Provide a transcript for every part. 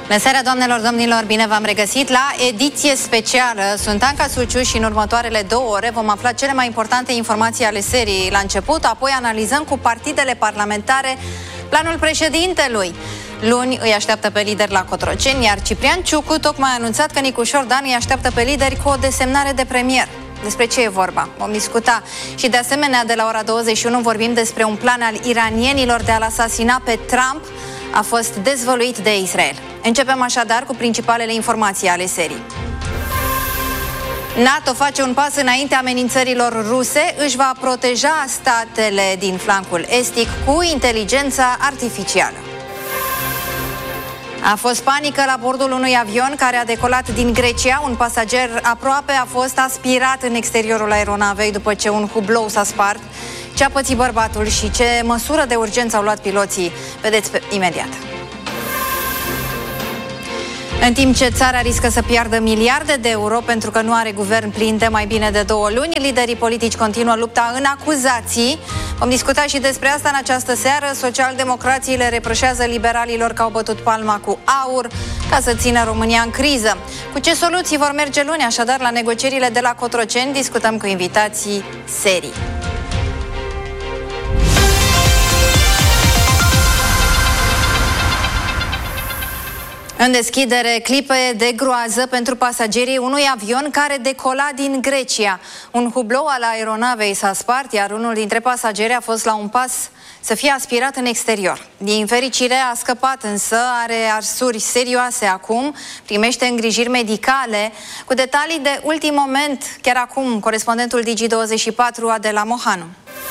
Bună seara, doamnelor, domnilor, bine v-am regăsit la ediție specială. Sunt Anca Suciu și în următoarele 2 ore vom afla cele mai importante informații ale serii la început, apoi analizăm cu partidele parlamentare planul președintelui. Luni îi așteaptă pe lideri la Cotroceni, iar Ciprian Ciucu tocmai a anunțat că Nicușor Dan îi așteaptă pe lideri cu o desemnare de premier. Despre ce e vorba? Vom discuta. Și de asemenea, de la ora 21 vorbim despre un plan al iranienilor de a-l asasina pe Trump. A fost dezvăluit de Israel. Începem așadar cu principalele informații ale serii. NATO face un pas înainte amenințărilor ruse, își va proteja statele din flancul estic cu inteligența artificială. A fost panică la bordul unui avion care a decolat din Grecia. Un pasager aproape a fost aspirat în exteriorul aeronavei după ce un hublou s-a spart. Ce a pățit bărbatul și ce măsură de urgență au luat piloții? Vedeți imediat. În timp ce țara riscă să piardă miliarde de euro pentru că nu are guvern plin de mai bine de 2 luni, liderii politici continuă lupta în acuzații. Vom discuta și despre asta în această seară. Socialdemocrații le reproșează liberalilor că au bătut palma cu aur ca să țină România în criză. Cu ce soluții vor merge luni? Așadar, la negocierile de la Cotroceni discutăm cu invitații serii. În deschidere, clipe de groază pentru pasagerii unui avion care decola din Grecia. Un hublou al aeronavei s-a spart, iar unul dintre pasageri a fost la un pas să fie aspirat în exterior. Din fericire a scăpat, însă are arsuri serioase acum, primește îngrijiri medicale. Cu detalii de ultim moment, chiar acum, corespondentul Digi24 Adela Mohanu.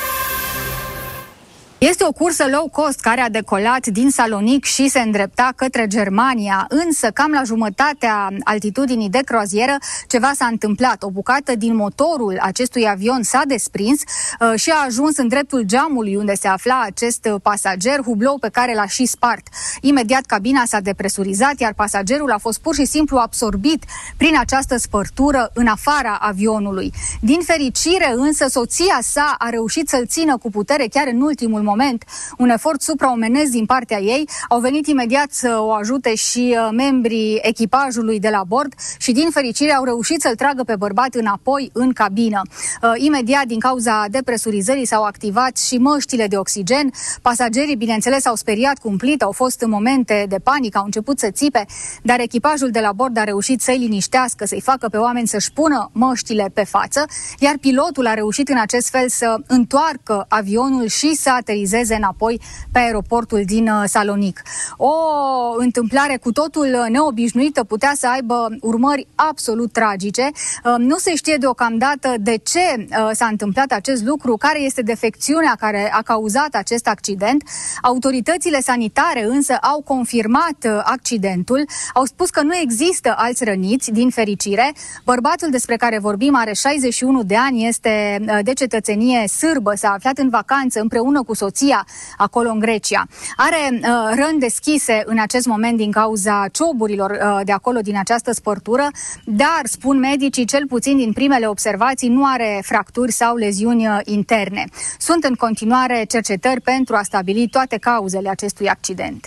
Este o cursă low cost care a decolat din Salonic și se îndrepta către Germania, însă cam la jumătatea altitudinii de croazieră ceva s-a întâmplat. O bucată din motorul acestui avion s-a desprins și a ajuns în dreptul geamului unde se afla acest pasager, hublou pe care l-a și spart. Imediat cabina s-a depresurizat, iar pasagerul a fost pur și simplu absorbit prin această spărtură în afara avionului. Din fericire, însă, soția sa a reușit să-l țină cu putere chiar în ultimul moment. Un efort supraomenesc din partea ei. Au venit imediat să o ajute și membrii echipajului de la bord și din fericire au reușit să-l tragă pe bărbat înapoi în cabină. Imediat, din cauza depresurizării, s-au activat și măștile de oxigen. Pasagerii, bineînțeles, au speriat cumplit, au fost în momente de panică, au început să țipe, dar echipajul de la bord a reușit să-i liniștească, să-i facă pe oameni să-și pună măștile pe față, iar pilotul a reușit în acest fel să întoarcă avionul și să aterizeze înapoi pe aeroportul din Salonic. O întâmplare cu totul neobișnuită, putea să aibă urmări absolut tragice. Nu se știe deocamdată de ce s-a întâmplat acest lucru, care este defecțiunea care a cauzat acest accident. Autoritățile sanitare însă au confirmat accidentul, au spus că nu există alți răniți, din fericire. Bărbatul despre care vorbim are 61 de ani, este de cetățenie sârbă, s-a aflat în vacanță împreună cu soția acolo în Grecia. Are răni deschise în acest moment din cauza cioburilor de acolo din această spărtură, dar, spun medicii, cel puțin din primele observații, nu are fracturi sau leziuni interne. Sunt în continuare cercetări pentru a stabili toate cauzele acestui accident.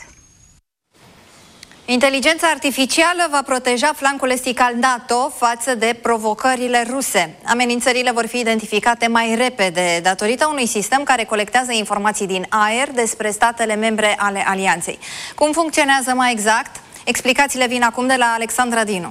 Inteligența artificială va proteja flancul estic al NATO față de provocările ruse. Amenințările vor fi identificate mai repede datorită unui sistem care colectează informații din aer despre statele membre ale alianței. Cum funcționează mai exact? Explicațiile vin acum de la Alexandra Dinu.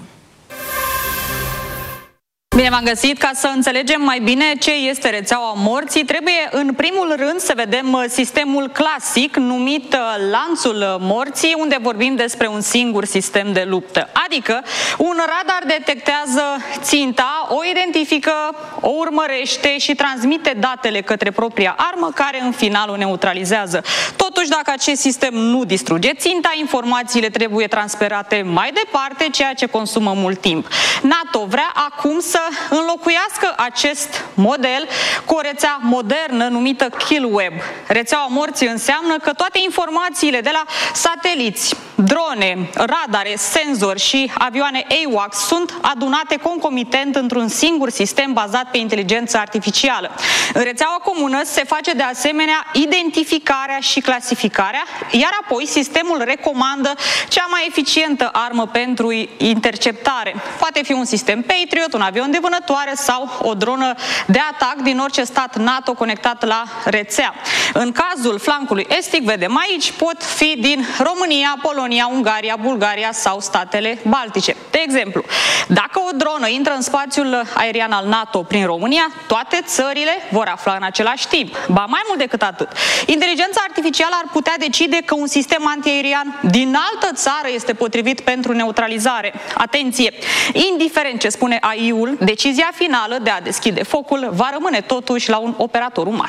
Bine v-am găsit. Ca să înțelegem mai bine ce este rețeaua morții, trebuie în primul rând să vedem sistemul clasic numit lanțul morții, unde vorbim despre un singur sistem de luptă. Adică un radar detectează ținta, o identifică, o urmărește și transmite datele către propria armă, care în final o neutralizează. Totuși, dacă acest sistem nu distruge ținta, informațiile trebuie transferate mai departe, ceea ce consumă mult timp. NATO vrea acum să înlocuiască acest model cu o rețea modernă numită KillWeb. Rețeaua morții înseamnă că toate informațiile de la sateliți, drone, radare, senzori și avioane AWACS sunt adunate concomitent într-un singur sistem bazat pe inteligență artificială. În rețeaua comună se face de asemenea identificarea și clasificarea, iar apoi sistemul recomandă cea mai eficientă armă pentru interceptare. Poate fi un sistem Patriot, un avion de vânătoare sau o dronă de atac din orice stat NATO conectat la rețea. În cazul flancului estic, vedem aici, pot fi din România, Polonia, Ungaria, Bulgaria sau statele Baltice. De exemplu, dacă o dronă intră în spațiul aerian al NATO prin România, toate țările vor afla în același timp. Ba mai mult decât atât, inteligența artificială ar putea decide că un sistem antiaerian din altă țară este potrivit pentru neutralizare. Atenție! Indiferent ce spune AI-ul, decizia finală de a deschide focul va rămâne totuși la un operator uman.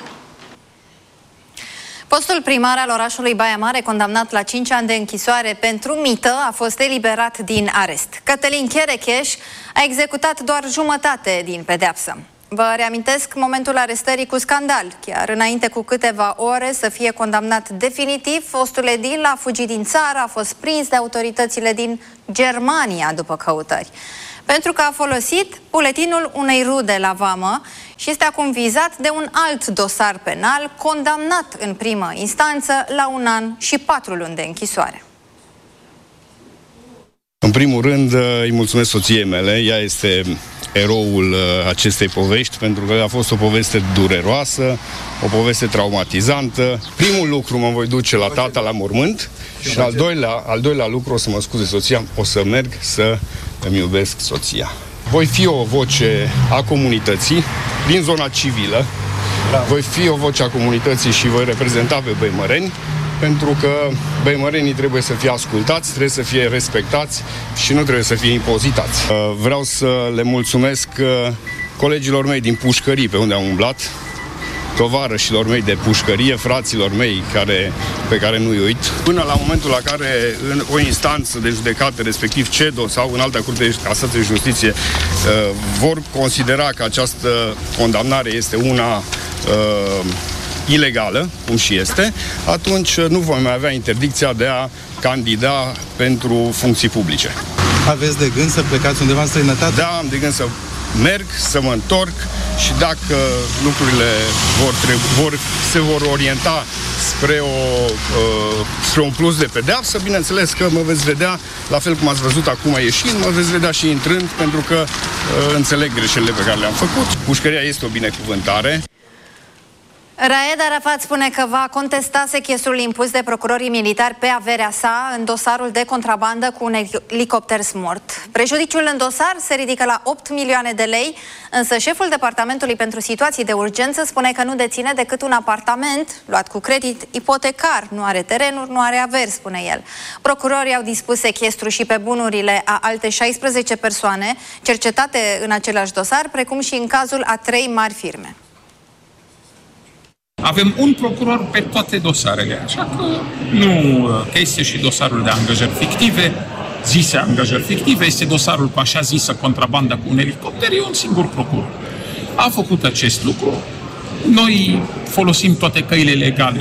Fostul primar al orașului Baia Mare, condamnat la 5 ani de închisoare pentru mită, a fost eliberat din arest. Cătălin Cherecheș a executat doar jumătate din pedeapsă. Vă reamintesc momentul arestării cu scandal. Chiar înainte cu câteva ore să fie condamnat definitiv, fostul edil a fugit din țară, a fost prins de autoritățile din Germania după căutări. Pentru că a folosit buletinul unei rude la vamă și este acum vizat de un alt dosar penal, condamnat în primă instanță la 1 an și 4 luni de închisoare. În primul rând îi mulțumesc soției mele, ea este eroul acestei povești, pentru că a fost o poveste dureroasă, o poveste traumatizantă. Primul lucru, mă voi duce la tata la mormânt și al doilea lucru, o să mă scuze soția, o să merg să îmi iubesc soția. Voi fi o voce a comunității din zona civilă, voi fi o voce a comunității și voi reprezenta pe băimăreni, pentru că băimărenii trebuie să fie ascultați, trebuie să fie respectați și nu trebuie să fie impozitați. Vreau să le mulțumesc colegilor mei din pușcării pe unde am umblat, tovarășilor mei de pușcărie, fraților mei pe care nu-i uit. Până la momentul la care în o instanță de judecată, respectiv CEDO sau în alta curte de casație și justiție, vor considera că această condamnare este una ilegală, cum și este, atunci nu vom mai avea interdicția de a candida pentru funcții publice. Aveți de gând să plecați undeva în străinătate? Da, am de gând să merg, să mă întorc și dacă lucrurile se vor orienta spre un plus de pedeapsă, bineînțeles că mă veți vedea, la fel cum ați văzut acum ieșind, mă veți vedea și intrând, pentru că înțeleg greșelile pe care le-am făcut. Pușcăria este o binecuvântare. Raed Arafat spune că va contesta sechestrul impus de procurorii militari pe averea sa în dosarul de contrabandă cu un elicopter Smurt. Prejudiciul în dosar se ridică la 8 milioane de lei, însă șeful Departamentului pentru Situații de Urgență spune că nu deține decât un apartament luat cu credit ipotecar, nu are terenuri, nu are averi, spune el. Procurorii au dispus sechestru și pe bunurile a alte 16 persoane cercetate în același dosar, precum și în cazul a 3 mari firme. Avem un procuror pe toate dosarele, așa că este și dosarul de angajări fictive, zise angajări fictive, este dosarul cu așa zisă contrabanda cu un elicopter, e un singur procuror. A făcut acest lucru, noi folosim toate căile legale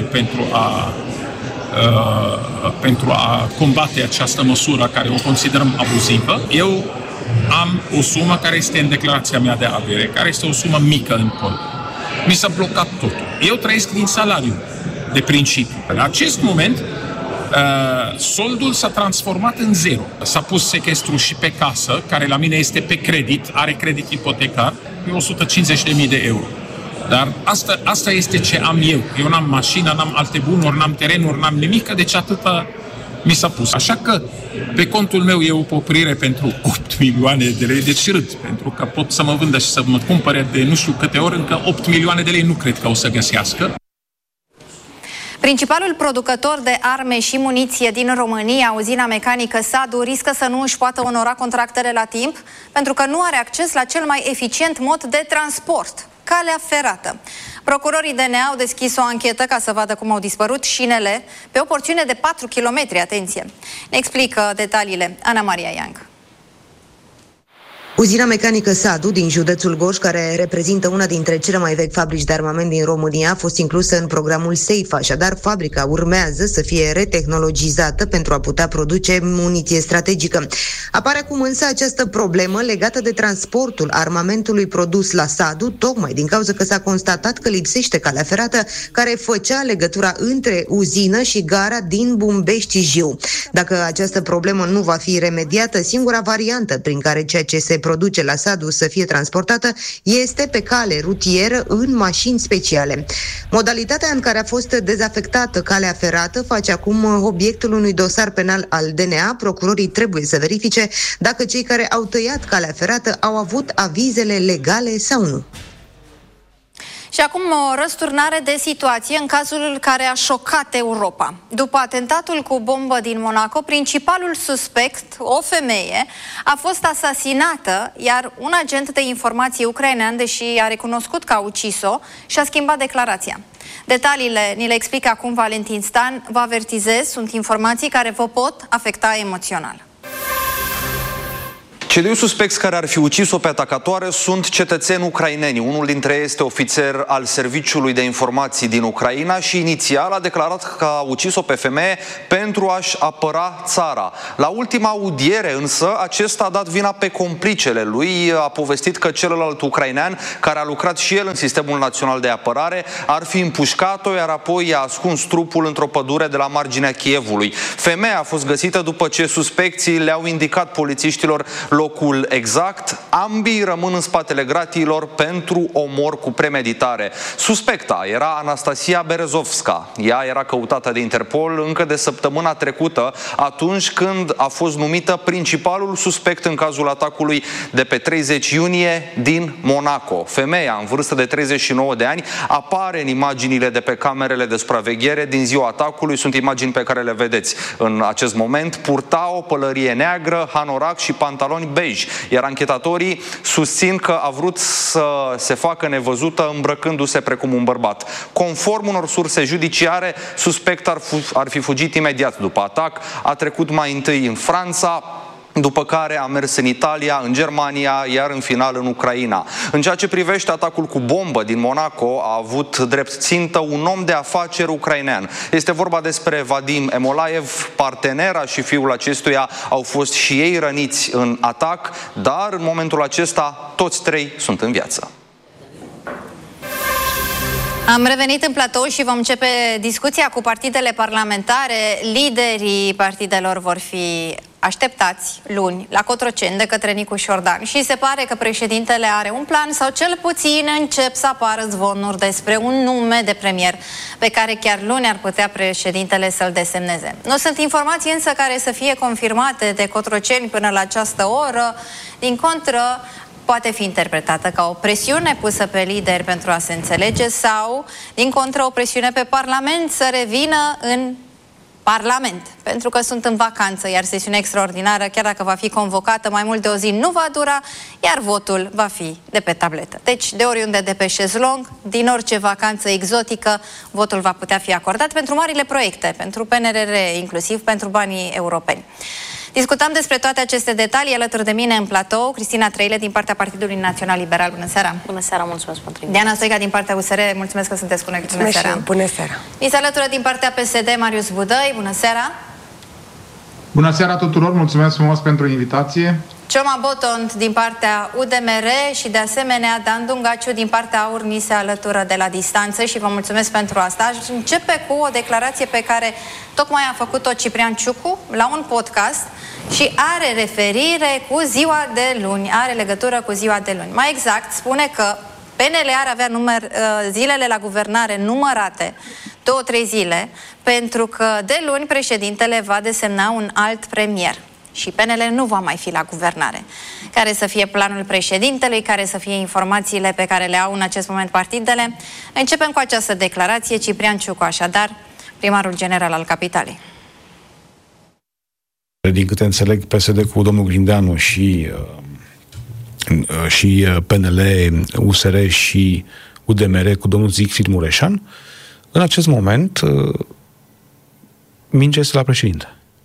pentru a combate această măsură care o considerăm abuzivă. Eu am o sumă care este în declarația mea de avere, care este o sumă mică în cont. Mi s-a blocat totul. Eu trăiesc din salariu, de principiu. În acest moment, soldul s-a transformat în zero. S-a pus sechestru și pe casă, care la mine este pe credit, are credit ipotecar, e 150.000 de euro. Dar asta este ce am eu. Eu n-am mașină, n-am alte bunuri, n-am terenuri, n-am nimic, deci atâta mi s-a pus. Așa că pe contul meu e o poprire pentru 8 milioane de lei, deci râd, pentru că pot să mă vândă și să mă cumpere de nu știu câte ori, încă 8 milioane de lei nu cred că o să găsească. Principalul producător de arme și muniție din România, uzina mecanică Sadu, riscă să nu își poată onora contractele la timp pentru că nu are acces la cel mai eficient mod de transport, calea ferată. Procurorii DNA au deschis o anchetă ca să vadă cum au dispărut șinele pe o porțiune de 4 km. Atenție! Ne explică detaliile Ana Maria Iang. Uzina mecanică Sadu din județul Gorj, care reprezintă una dintre cele mai vechi fabrici de armament din România, a fost inclusă în programul SAFE, așadar fabrica urmează să fie retehnologizată pentru a putea produce muniție strategică. Apare acum însă această problemă legată de transportul armamentului produs la Sadu, tocmai din cauza că s-a constatat că lipsește calea ferată care făcea legătura între uzină și gara din Bumbești-Jiu. Dacă această problemă nu va fi remediată, singura variantă prin care ceea ce se produce la Sadu să fie transportată este pe cale rutieră în mașini speciale. Modalitatea în care a fost dezafectată calea ferată face acum obiectul unui dosar penal al DNA. Procurorii trebuie să verifice dacă cei care au tăiat calea ferată au avut avizele legale sau nu. Și acum o răsturnare de situație în cazul care a șocat Europa. După atentatul cu bombă din Monaco, principalul suspect, o femeie, a fost asasinată, iar un agent de informații ucrainean, deși a recunoscut că a ucis-o, și-a schimbat declarația. Detaliile ni le explică acum Valentin Stan. Vă avertizez, sunt informații care vă pot afecta emoțional. Cei doi suspecți care ar fi ucis-o pe atacatoare sunt cetățeni ucraineni. Unul dintre ei este ofițer al Serviciului de Informații din Ucraina și inițial a declarat că a ucis-o pe femeie pentru a-și apăra țara. La ultima audiere însă, acesta a dat vina pe complicele lui, a povestit că celălalt ucrainean, care a lucrat și el în Sistemul Național de Apărare, ar fi împușcat-o, iar apoi i-a ascuns trupul într-o pădure de la marginea Kievului. Femeia a fost găsită după ce suspecții le-au indicat polițiștilor locul exact. Ambii rămân în spatele gratiilor pentru omor cu premeditare. Suspecta era Anastasia Berezovska. Ea era căutată de Interpol încă de săptămâna trecută, atunci când a fost numită principalul suspect în cazul atacului de pe 30 iunie din Monaco. Femeia, în vârstă de 39 de ani, apare în imaginile de pe camerele de supraveghere din ziua atacului. Sunt imagini pe care le vedeți în acest moment. Purta o pălărie neagră, hanorac și pantaloni bej, iar anchetatorii susțin că a vrut să se facă nevăzută îmbrăcându-se precum un bărbat. Conform unor surse judiciare, suspect ar fi fugit imediat după atac, a trecut mai întâi în Franța, după care a mers în Italia, în Germania, iar în final în Ucraina. În ceea ce privește atacul cu bombă din Monaco, a avut drept țintă un om de afaceri ucrainean. Este vorba despre Vadim Emolaev, partenera și fiul acestuia au fost și ei răniți în atac, dar în momentul acesta toți trei sunt în viață. Am revenit în platou și vom începe discuția cu partidele parlamentare. Liderii partidelor vor fi așteptați luni la Cotroceni de către Nicu Șordan și se pare că președintele are un plan sau cel puțin încep să apară zvonuri despre un nume de premier pe care chiar luni ar putea președintele să-l desemneze. Nu sunt informații însă care să fie confirmate de Cotroceni până la această oră. Din contră, poate fi interpretată ca o presiune pusă pe lideri pentru a se înțelege sau, din contră, o presiune pe Parlament să revină în Parlament, pentru că sunt în vacanță, iar sesiunea extraordinară, chiar dacă va fi convocată mai mult de o zi, nu va dura, iar votul va fi de pe tabletă. Deci, de oriunde de pe șezlong, din orice vacanță exotică, votul va putea fi acordat pentru marile proiecte, pentru PNRR, inclusiv pentru banii europeni. Discutăm despre toate aceste detalii alături de mine în platou, Cristina Trăile din partea Partidului Național Liberal. Bună seara! Bună seara, mulțumesc pentru invitație. Diana Stoica din partea USR, mulțumesc că sunteți cu noi. Bună seara! Bună seara! Mi se alătură din partea PSD Marius Budăi. Bună seara! Bună seara tuturor, mulțumesc frumos pentru invitație. Cioma Botond din partea UDMR și de asemenea Dan Dungaciu din partea AUR ni se alătură de la distanță și vă mulțumesc pentru asta. Aș începe cu o declarație pe care tocmai a făcut-o Ciprian Ciucu la un podcast și are referire cu ziua de luni, are legătură cu ziua de luni. Mai exact, spune că PNL ar avea zilele la guvernare numărate, 2-3 zile, pentru că de luni președintele va desemna un alt premier. Și PNL nu va mai fi la guvernare. Care să fie planul președintelui, care să fie informațiile pe care le au în acest moment partidele? Începem cu această declarație. Ciprian Ciucu, așadar, primarul general al Capitalei. Din câte înțeleg, PSD cu domnul Grindeanu și PNL, USR și UDMR cu domnul Siegfried Mureșan, în acest moment mingea este la președinte.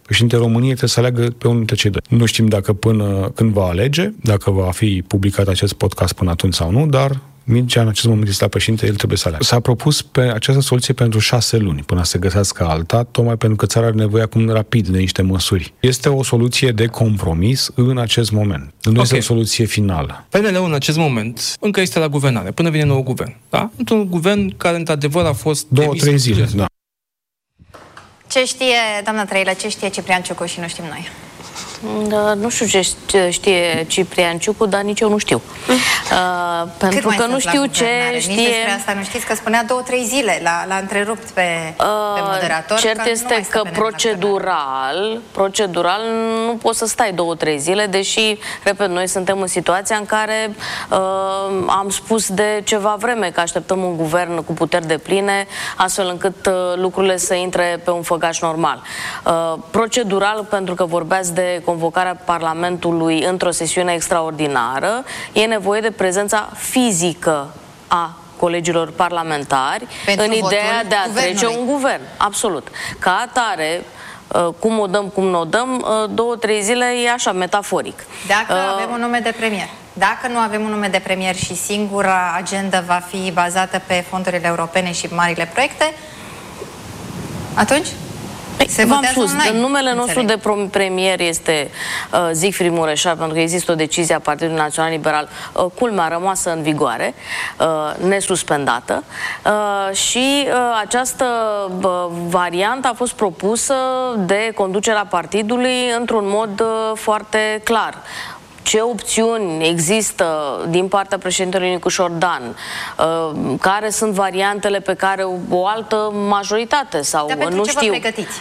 Președintele României trebuie să aleagă pe unul dintre cei doi. Nu știm dacă până când va alege, dacă va fi publicat acest podcast până atunci sau nu, dar mingea în acest moment este la președinte, el trebuie să aleagă. S-a propus pe această soluție pentru 6 luni, până să găsească alta, tocmai pentru că țara are nevoie acum rapid de niște măsuri. Este o soluție de compromis în acest moment. Nu este o soluție finală. PNL-ul în acest moment încă este la guvernare, până vine nou guvern. Da? Într-un guvern care, într-adevăr, a fost 2-3 zile, da. Ce știe, doamna Trăilă, ce știe Ciprian Ciucu și nu știm noi? Da, nu știu ce știe Ciprian Ciucu, dar nici eu nu știu. Pentru că nu știu ce știe... Nici despre asta nu știți, că spunea 2-3 zile, l-a întrerupt pe moderator. Cert este că procedural nu poți să stai 2-3 zile, deși, repet, noi suntem în situația în care am spus de ceva vreme că așteptăm un guvern cu puteri depline, astfel încât lucrurile să intre pe un făgaș normal. Procedural, pentru că vorbeați de convocarea Parlamentului într-o sesiune extraordinară, e nevoie de prezența fizică a colegilor parlamentari pentru în ideea de a trece un guvern. Absolut. Ca atare, cum o dăm, cum nu o dăm, 2-3 zile e așa, metaforic. Dacă avem un nume de premier. Dacă nu avem un nume de premier și singura agenda va fi bazată pe fondurile europene și marile proiecte, atunci... V-am spus, numele nostru de premier este Siegfried Mureșan, pentru că există o decizie a Partidului Național Liberal, culmea rămasă în vigoare, nesuspendată, și această variantă a fost propusă de conducerea partidului într-un mod foarte clar. Ce opțiuni există din partea președintelui Nicușor Dan, care sunt variantele pe care o altă majoritate sau nu știu.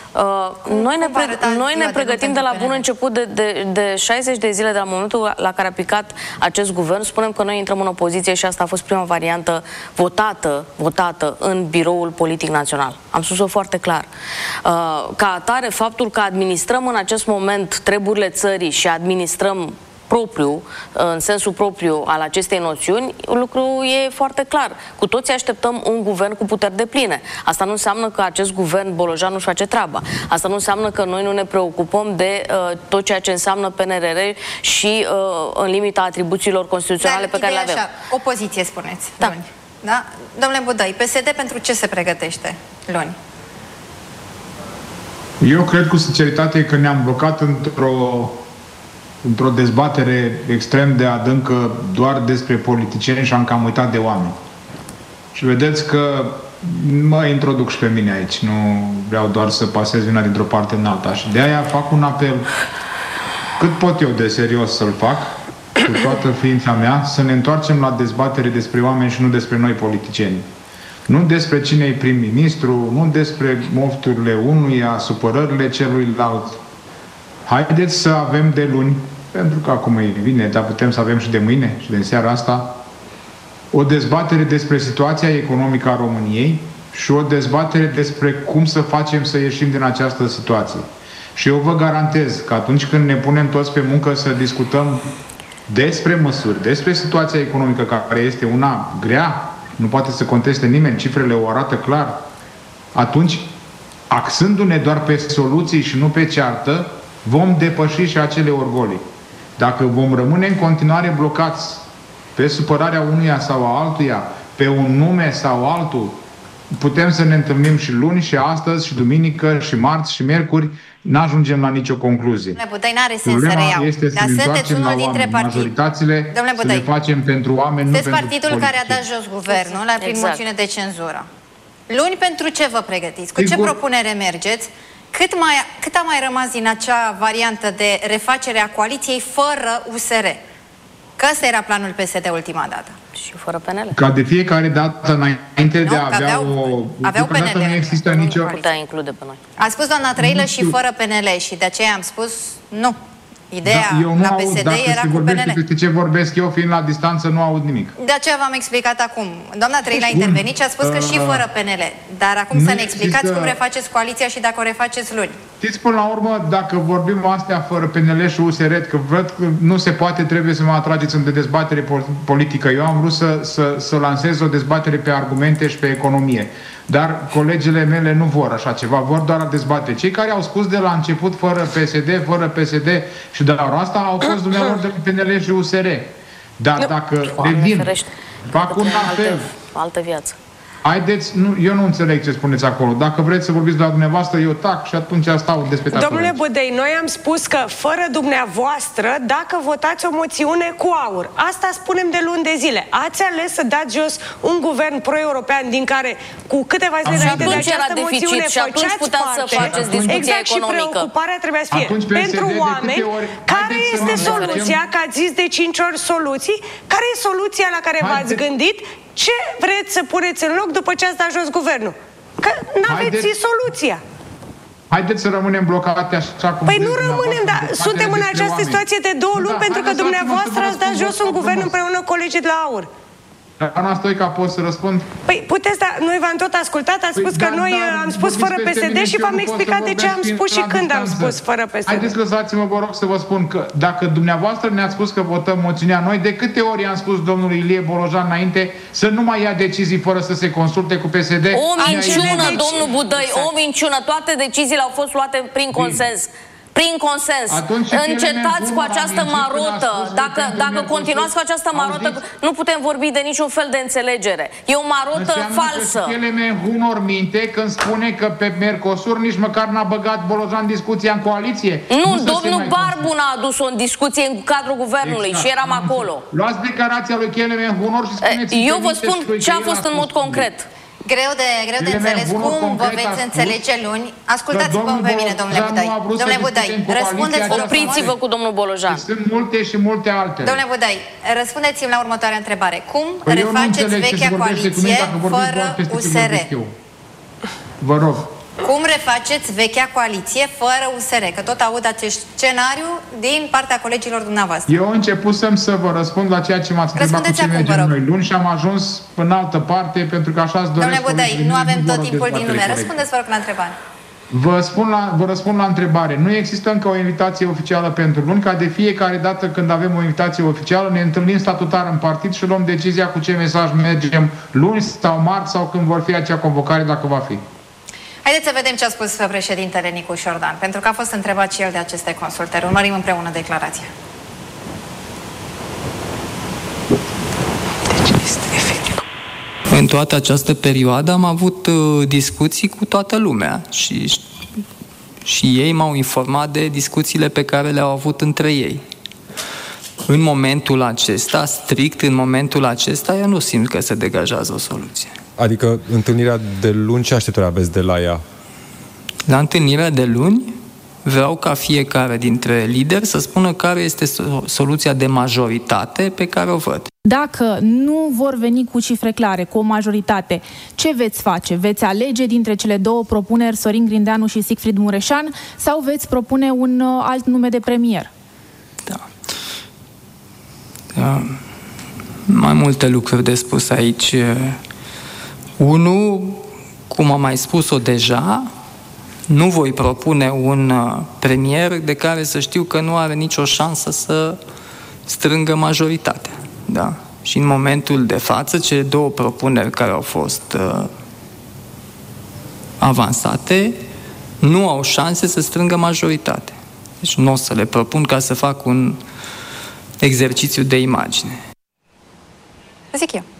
Noi ne pregătim de la bun început, de 60 de zile de la momentul la care a picat acest guvern. Spunem că noi intrăm în opoziție și asta a fost prima variantă votată în biroul politic național. Am spus-o foarte clar. Ca atare, faptul că administrăm în acest moment treburile țării și administrăm propriu, în sensul propriu al acestei noțiuni, lucrul e foarte clar. Cu toții așteptăm un guvern cu puteri depline. Asta nu înseamnă că acest guvern Bolojan nu-și face treaba. Asta nu înseamnă că noi nu ne preocupăm de tot ceea ce înseamnă PNRR și în limita atribuțiilor constituționale pe care le avem. Așa, opoziție, spuneți, luni. Da? Domnule Budăi, PSD pentru ce se pregătește luni? Eu cred cu sinceritate că ne-am blocat într-o dezbatere extrem de adâncă doar despre politicieni și am cam uitat de oameni. Și vedeți că mă introduc și pe mine aici, nu vreau doar să pasez una dintr-o parte în alta. Și de aia fac un apel, cât pot eu de serios să-l fac, cu toată ființa mea, să ne întoarcem la dezbatere despre oameni și nu despre noi politicieni. Nu despre cine e prim-ministru, nu despre mofturile unuia, supărările celuilalt. Haideți să avem de luni, pentru că acum e bine, dar putem să avem și de mâine și de seara asta, o dezbatere despre situația economică a României și o dezbatere despre cum să facem să ieșim din această situație. Și eu vă garantez că atunci când ne punem toți pe muncă să discutăm despre măsuri, despre situația economică care este una grea, nu poate să conteste nimeni, cifrele o arată clar, atunci, axându-ne doar pe soluții și nu pe ceartă, vom depăși și acele orgolii. Dacă vom rămâne în continuare blocați pe supărarea unuia sau a altuia, pe un nume sau altul, putem să ne întâlnim și luni, și astăzi, și duminică, și marți, și miercuri, n-ajungem la nicio concluzie. Domnule Budăi, n-are sens să reiau. Este să ne întoarcem la oameni. Majoritățile să le facem pentru oameni, nu pentru politicieni. Sunteți partidul care a dat jos guvernul prin moțiune de cenzură. Luni pentru ce vă pregătiți? Cu ce propunere mergeți? Cât a mai rămas din acea variantă de refacere a coaliției fără USR? Că ăsta era planul PSD ultima dată. Și fără PNL. Ca de fiecare dată, înainte de a avea aveau PNL. Nu există nicio... Nu putea include pe noi. A spus doamna Trăilă și fără PNL și de aceea am spus nu. Ideea la PSD era cu PNL. Despre ce vorbesc eu, fiind la distanță, nu aud nimic. De aceea v-am explicat acum. Doamna Trăilă a intervenit și a spus că și fără PNL. Dar acum să ne explicați cum refaceți coaliția și dacă o refaceți luni. Știți, până la urmă, dacă vorbim astea fără PNL și USR, că văd că nu se poate, trebuie să mă atrageți în dezbatere politică. Eu am vrut să lansez o dezbatere pe argumente și pe economie. Dar colegele mele nu vor așa ceva, vor doar a dezbate. Cei care au spus de la început fără PSD și de la asta au fost dumneavoastră de la PNL și USR. Dar dacă revin, fac un apel. Altă viață. Haideți, eu nu înțeleg ce spuneți acolo. Dacă vreți să vorbiți la dumneavoastră, eu tac și atunci stau despre ta. Domnule Budăi, noi am spus că fără dumneavoastră, dacă votați o moțiune cu aur, asta spunem de luni de zile. Ați ales să dați jos un guvern pro-european din care cu câteva zile înainte de această moțiune făceați parte. Exact, și preocuparea trebuia să fie pentru oameni. Care este soluția? Că ați zis de 5 ori soluții. Care e soluția la care v-ați gândit? Ce vreți să puneți în loc după ce ați dat jos guvernul? Că n-aveți soluția. Haideți să rămânem blocate așa cum... Păi nu rămânem, dar suntem în această situație de 2 luni pentru că dumneavoastră ați dat jos un guvern împreună cu colegii de la AUR. Doamna Stoica, pot să răspund? Păi puteți, dar noi v-am tot ascultat, ați spus că noi am spus fără PSD și v-am explicat de ce am spus și când am spus fără PSD. Haideți, lăsați-mă, vă rog, să vă spun că dacă dumneavoastră ne-ați spus că votăm moțiunea, noi de câte ori am spus domnului Ilie Bolojan înainte să nu mai ia decizii fără să se consulte cu PSD? O minciună, domnul Budăi, o minciună. Toate deciziile au fost luate prin consens. Prin consens. Încetați cu această marotă. Dacă continuați cu această marotă, nu putem vorbi de niciun fel de înțelegere. E o marotă falsă. Cheleme Hunor minte când spune că pe Mercosur nici măcar n-a băgat Bolojan discuția în coaliție. Nu, domnul Barbu n-a adus-o în discuție în cadrul guvernului și eram acolo. Luați declarația lui Cheleme Hunor și spuneți... Eu vă spun ce a fost în mod concret. Greu de înțeles cum vă veți înțelege luni. Ascultați-vă pe mine, domnule Budăi. Domnule Budăi, răspundeți, opriți-vă cu domnul Bolojan. Sunt multe și multe altele. Domnule Budăi, răspundeți-mi la următoarea întrebare. Cum refaceți vechea coaliție fără USR? Vă rog. Cum refaceți vechea coaliție fără USR? Că tot aud acest scenariu din partea colegilor dumneavoastră. Eu începusem să vă răspund la ceea ce m-ați întrebat cu ce mergem noi luni și am ajuns în altă parte pentru că așa-ți doresc. Domnule Budăi, nu avem tot timpul din lume. Răspundeți, vă rog, la întrebare. Vă răspund la întrebare. Nu există încă o invitație oficială pentru luni, ca de fiecare dată când avem o invitație oficială ne întâlnim statutar în partid și luăm decizia cu ce mesaj mergem luni sau marți sau când vor fi acea convocare, dacă va fi. Haideți să vedem ce a spus președintele Nicu Șordan, pentru că a fost întrebat și el de aceste consultări. Urmărim împreună declarația. În toată această perioadă am avut discuții cu toată lumea și ei m-au informat de discuțiile pe care le-au avut între ei. În momentul acesta, strict în momentul acesta, eu nu simt că se degajează o soluție. Adică întâlnirea de luni, ce așteptări aveți de la ea? La întâlnirea de luni vreau ca fiecare dintre lideri să spună care este soluția de majoritate pe care o văd. Dacă nu vor veni cu cifre clare, cu o majoritate, ce veți face? Veți alege dintre cele două propuneri, Sorin Grindeanu și Siegfried Mureșan, sau veți propune un alt nume de premier? Da. Mai multe lucruri de spus aici. Unu, cum am mai spus-o deja, nu voi propune un premier de care să știu că nu are nicio șansă să strângă majoritatea. Da? Și în momentul de față, cele două propuneri care au fost avansate nu au șanse să strângă majoritate. Deci nu o să le propun ca să fac un exercițiu de imagine. Zic eu.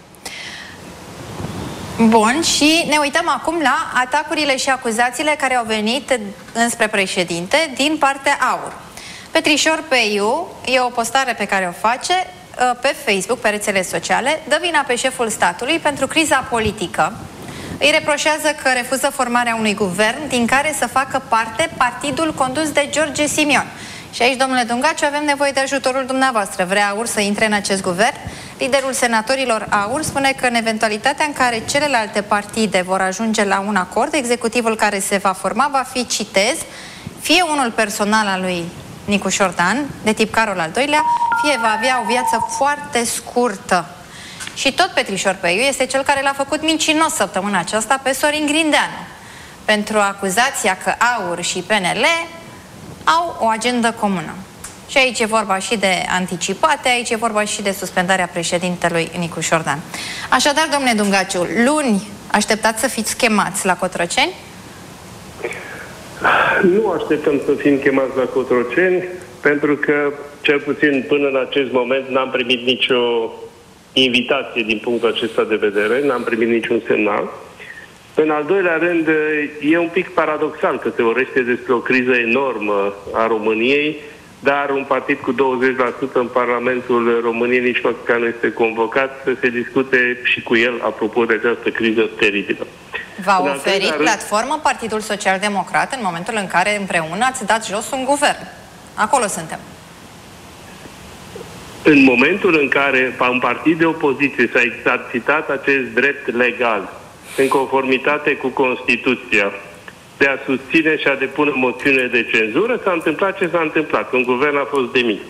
Bun, și ne uităm acum la atacurile și acuzațiile care au venit înspre președinte din partea AUR. Petrișor Peiu, e o postare pe care o face pe Facebook, pe rețele sociale, dă vina pe șeful statului pentru criza politică. Îi reproșează că refuză formarea unui guvern din care să facă parte partidul condus de George Simion. Și aici, domnule Dungaciu, avem nevoie de ajutorul dumneavoastră. Vrea AUR să intre în acest guvern? Liderul senatorilor AUR spune că în eventualitatea în care celelalte partide vor ajunge la un acord, executivul care se va forma va fi, citez, fie unul personal al lui Nicu Șordan, de tip Carol al II-lea, fie va avea o viață foarte scurtă. Și tot Petrișor Peiu este cel care l-a făcut mincinos săptămâna aceasta pe Sorin Grindeanu, pentru acuzația că AUR și PNL au o agendă comună. Și aici e vorba și de anticipate, aici e vorba și de suspendarea președintelui Nicu Șordan. Așadar, domnule Dungaciu, luni așteptați să fiți chemați la Cotroceni? Nu așteptăm să fim chemați la Cotroceni, pentru că, cel puțin până în acest moment, n-am primit nicio invitație din punctul acesta de vedere, n-am primit niciun semnal. În al doilea rând, e un pic paradoxal că se vorbește despre o criză enormă a României, dar un partid cu 20% în Parlamentul României nici măcar nu este convocat să se discute și cu el apropo de această criză teribilă. V-a oferit platformă Partidul Social Democrat în momentul în care împreună ați dat jos un guvern. Acolo suntem. În momentul în care un partid de opoziție s-a exercitat acest drept legal în conformitate cu Constituția de a susține și a depune moțiune de cenzură, s-a întâmplat ce s-a întâmplat. Un guvern a fost demis.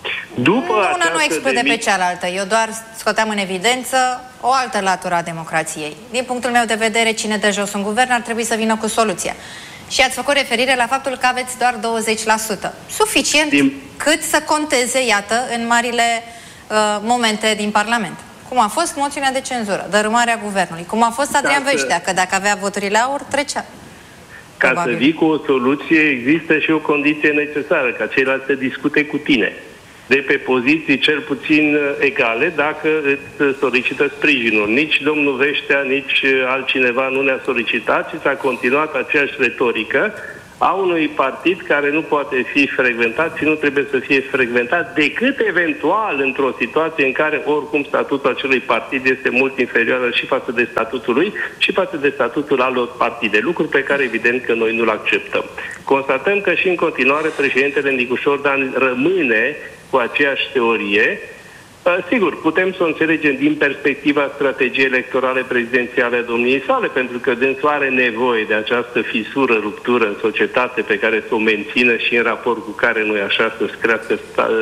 Una nu exclude pe cealaltă. Eu doar scoteam în evidență o altă latură a democrației. Din punctul meu de vedere, cine dă jos un guvern ar trebui să vină cu soluția. Și ați făcut referire la faptul că aveți doar 20%. Suficient cât să conteze, iată, în marile momente din Parlament. Cum a fost moțiunea de cenzură, dărâmarea guvernului, cum a fost Adrian Veștea, că dacă avea voturile AUR, trecea. Ca să vii cu o soluție, există și o condiție necesară, ca ceilalți să discute cu tine. De pe poziții cel puțin egale, dacă îți solicită sprijinul. Nici domnul Veștea, nici altcineva nu ne-a solicitat și s-a continuat aceeași retorică a unui partid care nu poate fi frecventat și nu trebuie să fie frecventat decât eventual într-o situație în care oricum statutul acelui partid este mult inferior și față de statutul lui și față de statutul altor partide, lucruri pe care evident că noi nu-l acceptăm. Constatăm că și în continuare președintele Nicu Șordan rămâne cu aceeași teorie. Sigur, putem să o înțelegem din perspectiva strategiei electorale prezidențiale a domniei sale, pentru că dânsul are nevoie de această fisură, ruptură în societate pe care să o mențină și în raport cu care nu e așa să-și crească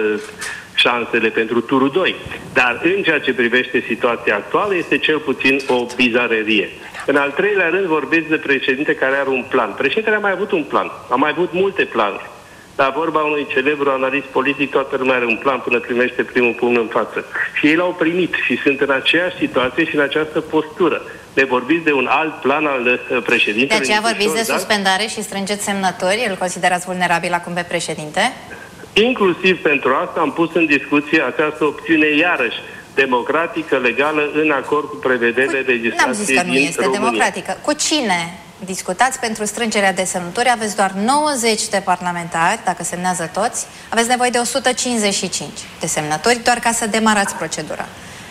șansele pentru turul 2. Dar în ceea ce privește situația actuală este cel puțin o bizarerie. În al treilea rând vorbiți de președinte care are un plan. Președintele a mai avut un plan, a mai avut multe planuri. Dar vorba unui celebru analist politic, toată lumea are un plan până primește primul pumn în față. Și ei l-au primit și sunt în aceeași situație și în această postură. Ne vorbiți de un alt plan al președintelui. De aceea vorbiți de suspendare și strângeți semnători? Îl considerați vulnerabil acum pe președinte? Inclusiv pentru asta am pus în discuție această opțiune iarăși democratică, legală, în acord cu prevederile legislației din România. N-am zis că nu este democratică. Cu cine discutați pentru strângerea de semnături? Aveți doar 90 de parlamentari, dacă semnează toți. Aveți nevoie de 155 de semnături, doar ca să demarați procedura.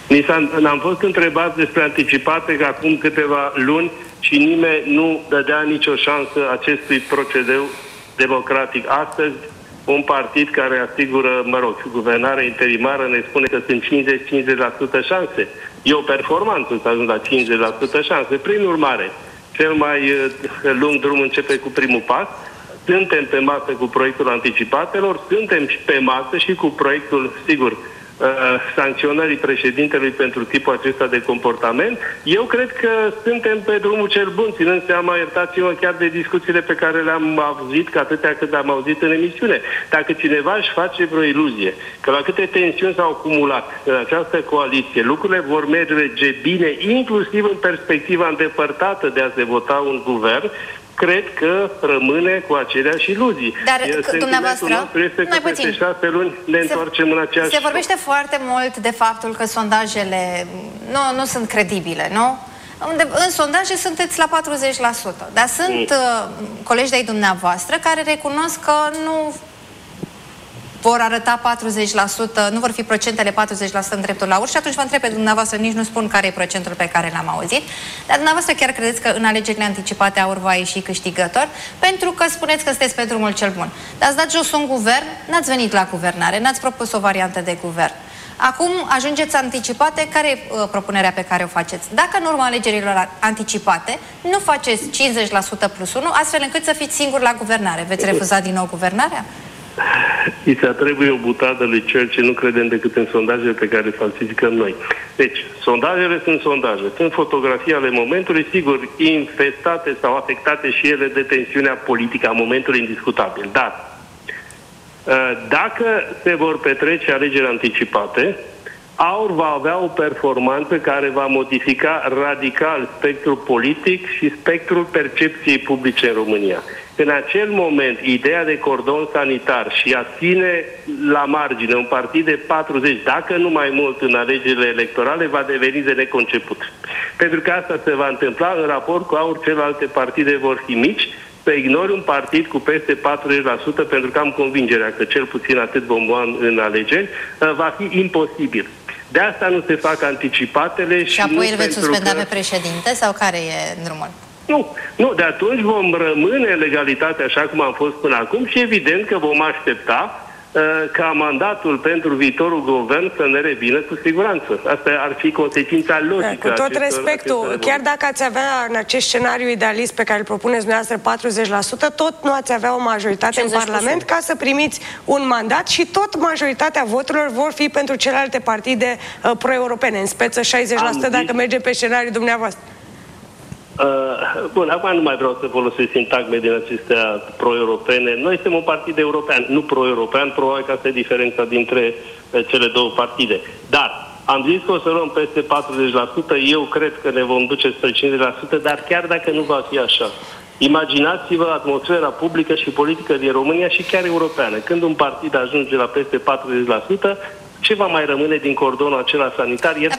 Am fost întrebați despre anticipate că acum câteva luni și nimeni nu dădea nicio șansă acestui procedeu democratic. Astăzi, un partid care asigură, guvernarea interimară ne spune că sunt 50% șanse. E o performanță să ajung la 50% șanse. Prin urmare, cel mai lung drum începe cu primul pas. Suntem pe masă cu proiectul anticipatelor, suntem și pe masă și cu proiectul, sigur, sancționării președintelui pentru tipul acesta de comportament. Eu cred că suntem pe drumul cel bun, ținând seama, iertați-mă, chiar de discuțiile pe care le-am auzit, că atâtea cât am auzit în emisiune. Dacă cineva își face vreo iluzie că la câte tensiuni s-au acumulat în această coaliție, lucrurile vor merge bine, inclusiv în perspectiva îndepărtată de a se vota un guvern, cred că rămâne cu aceleași iluzii. Dar dumneavoastră, este că peste 6 luni ne întoarcem în aceeași... Se vorbește foarte mult de faptul că sondajele nu sunt credibile, nu? În sondaje sunteți la 40%, dar sunt colegi de-ai dumneavoastră care recunosc că nu vor arăta 40%, nu vor fi procentele 40% în dreptul la AUR și atunci vă întreb pe dumneavoastră, nici nu spun care e procentul pe care l-am auzit, dar dumneavoastră chiar credeți că în alegerile anticipate AUR va ieși câștigător? Pentru că spuneți că sunteți pe drumul cel bun. Dar ați dat jos un guvern, n-ați venit la guvernare, n-ați propus o variantă de guvern. Acum ajungeți anticipate, care e propunerea pe care o faceți? Dacă în urma alegerilor anticipate nu faceți 50% plus 1, astfel încât să fiți singuri la guvernare, veți refuza din nou guvernarea? îi se atribuie o butadă lui Churchill, nu credem decât în sondajele pe care le falsificăm noi. Deci, sondajele sunt sondaje, sunt fotografii ale momentului, sigur, infestate sau afectate și ele de tensiunea politică a momentului indiscutabil. Dar, dacă se vor petrece alegeri anticipate, AUR va avea o performanță care va modifica radical spectrul politic și spectrul percepției publice în România. În acel moment, ideea de cordon sanitar și a ține la margine un partid de 40, dacă nu mai mult în alegerile electorale, va deveni de neconceput. Pentru că asta se va întâmpla în raport cu AUR, celelalte partide vor fi mici, să ignori un partid cu peste 40%, pentru că am convingerea că cel puțin atât bomboan în alegeri, va fi imposibil. De asta nu se fac anticipatele. Și apoi îl veți suspenda pe președinte sau care e drumul? Nu, de atunci vom rămâne în legalitate așa cum am fost până acum și evident că vom aștepta ca mandatul pentru viitorul guvern să ne revină cu siguranță. Asta ar fi consecința logică. Cu tot respectul, chiar dacă ați avea în acest scenariu idealist pe care îl propuneți dumneavoastră 40%, tot nu ați avea o majoritate în Parlament ca să primiți un mandat și tot majoritatea voturilor vor fi pentru celelalte partide pro-europene, în speță 60% dacă merge pe scenariul dumneavoastră. Bun, acum nu mai vreau să folosesc sintagme din acestea pro-europene. Noi suntem un partid european, nu pro-european, probabil că asta e diferența dintre cele două partide. Dar am zis că o să luăm peste 40%, eu cred că ne vom duce spre 50%, dar chiar dacă nu va fi așa, imaginați-vă atmosfera publică și politică din România și chiar europeană. Când un partid ajunge la peste 40%, ce va mai rămâne din cordonul acela sanitar? 60%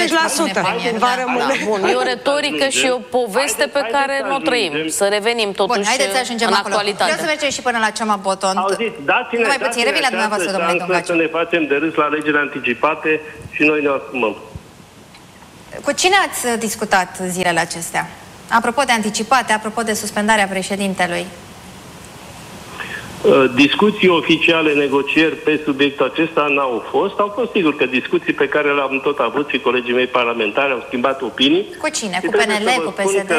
va rămâne. Bun, e o retorică și o poveste pe care nu o trăim. Să revenim totuși în actualitate. Vreau să mergem și până la Cioma Boton. Auziți, dați-ne șansă să ne facem de râs la alegerile anticipate și noi ne asumăm. Cu cine ați discutat zilele acestea? Apropo de anticipate, apropo de suspendarea președintelui. Discuții oficiale, negocieri pe subiectul acesta n-au fost. Au fost, sigur, că discuții pe care le-am tot avut și colegii mei parlamentari au schimbat opinii. Cu cine? Cu PNL? Cu PSD?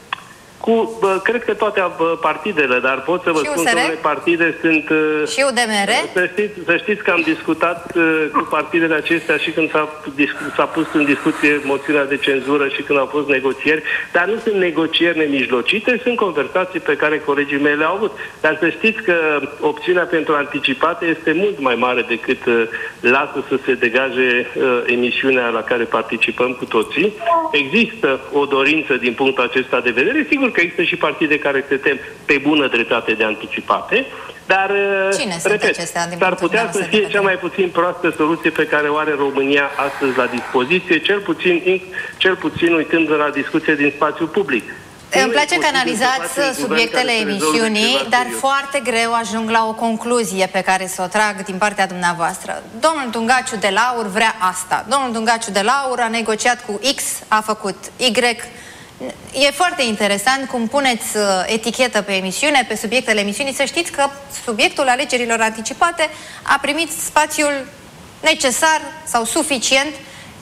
Cred că toate partidele, dar pot să vă spun că unele partide sunt... Și UDMR? Să știți că am discutat cu partidele acestea și când s-a pus în discuție moțiunea de cenzură și când au fost negocieri, dar nu sunt negocieri nemijlocite, sunt conversații pe care colegii mei le-au avut. Dar să știți că opțiunea pentru anticipate este mult mai mare decât lasă să se degaje emisiunea la care participăm cu toții. Există o dorință din punctul acesta de vedere, sigur că există și partide care se tem pe bună dreptate de anticipate, dar, repet, s-ar putea să fie cea mai puțin proastă soluție pe care o are România astăzi la dispoziție, cel puțin uitând la discuție din spațiul public. Îmi place că analizați subiectele emisiunii, dar foarte greu ajung la o concluzie pe care să o trag din partea dumneavoastră. Domnul Dungaciu de la AUR vrea asta. Domnul Dungaciu de la AUR a negociat cu X, a făcut Y. E foarte interesant cum puneți etichetă pe emisiune, pe subiectele emisiunii. Să știți că subiectul alegerilor anticipate a primit spațiul necesar sau suficient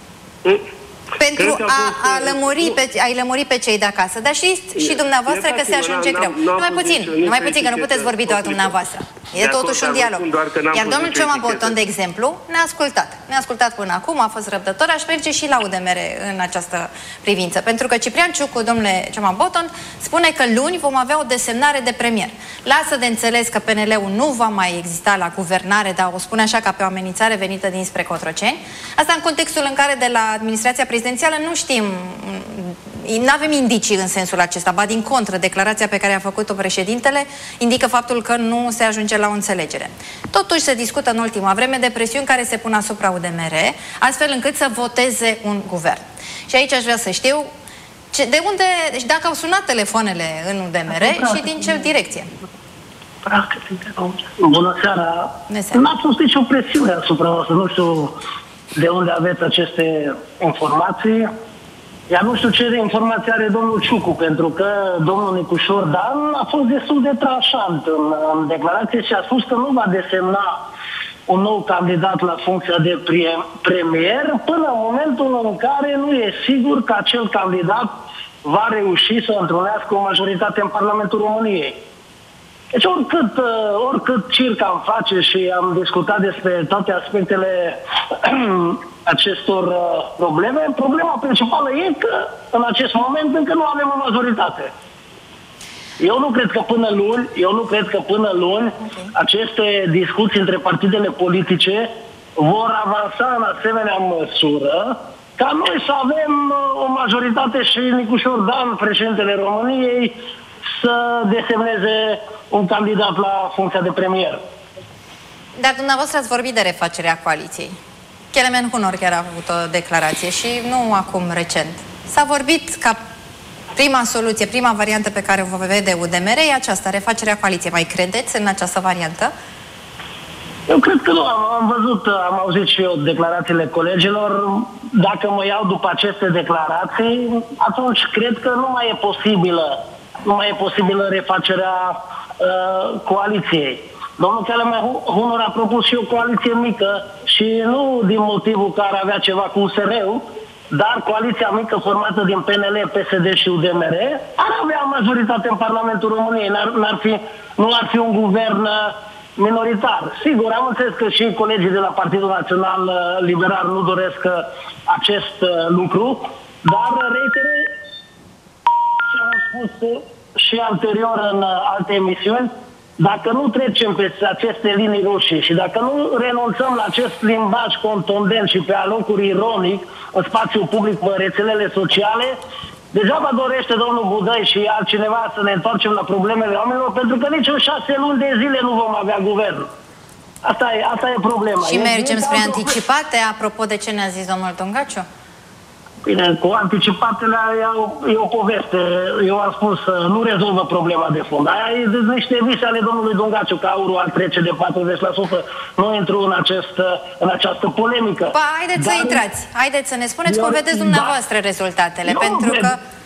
pentru a-i lămuri pe cei de acasă. Dar știți și dumneavoastră că se ajunge greu. Numai puțin, că nu puteți vorbi doar dumneavoastră. E totuși un dialog. Iar domnul Cioma Boton, de exemplu, ne-a ascultat. Ne-a ascultat până acum, a fost răbdător, aș merge și la UDMR în această privință. Pentru că Ciprian Ciucu, domnule Cioma Boton, spune că luni vom avea o desemnare de premier. Lasă de înțeles că PNL-ul nu va mai exista la guvernare, dar o spune așa ca pe o amenințare venită dinspre Cotroceni. Asta în contextul în care de la administrația prezidențială nu știm, nu avem indicii în sensul acesta, ba din contră, declarația pe care a făcut-o președintele indică faptul că nu se ajunge la o înțelegere. Totuși se discută în ultima vreme de presiuni care se pun asupra UDMR, astfel încât să voteze un guvern. Și aici aș vrea să știu de unde, deci dacă au sunat telefoanele în UDMR și din ce direcție. Bună seara! N-ați fost nicio presiune asupra noastră, nu știu de unde aveți aceste informații. Iar nu știu ce informații are domnul Ciucu, pentru că domnul Nicușor Dan a fost destul de tranșant în declarație și a spus că nu va desemna un nou candidat la funcția de premier până în momentul în care nu e sigur că acel candidat va reuși să întrunească o majoritate în Parlamentul României. Deci oricât circ am face și am discutat despre toate aspectele acestor probleme, problema principală e că în acest moment încă nu avem o majoritate. Eu nu cred că până luni aceste discuții între partidele politice vor avansa în asemenea măsură ca noi să avem o majoritate și Nicușor Dan, președintele României, să desemneze un candidat la funcția de premier. Dar dumneavoastră ați vorbit de refacerea coaliției. Kelemen Hunor chiar a avut o declarație și nu acum recent. S-a vorbit ca prima soluție, prima variantă pe care o va vede UDMR e aceasta, refacerea coaliției. Mai credeți în această variantă? Eu cred că nu. Am auzit și eu declarațiile colegilor. Dacă mă iau după aceste declarații, atunci cred că nu mai e posibilă refacerea coaliției. Domnul Kelemen Hunor a propus și o coaliție mică și nu din motivul că ar avea ceva cu USR-ul, dar coaliția mică formată din PNL, PSD și UDMR ar avea majoritate în Parlamentul României. Nu ar fi un guvern minoritar. Sigur, am înțeles că și colegii de la Partidul Național Liberal nu doresc acest lucru, dar reiterez ce am spus și anterior în alte emisiuni, dacă nu trecem pe aceste linii roșii și dacă nu renunțăm la acest limbaj contundent și pe alocuri ironic în spațiul public, în rețelele sociale, degeaba dorește domnul Budăi și altcineva să ne întoarcem la problemele oamenilor, pentru că nici în 6 luni de zile nu vom avea guvern. Asta e problema. Și mergem spre anticipate, apropo de ce ne-a zis domnul Dungaciu? Bine, cu anticipatele e o poveste. Eu am spus, nu rezolvă problema de fond. Aia e niște vise ale domnului Dungaciu, că aurul ar trece de 40%. Nu intru în această polemică. Haideți să intrați. Haideți să ne spuneți cum vedeți dumneavoastră rezultatele. Pentru că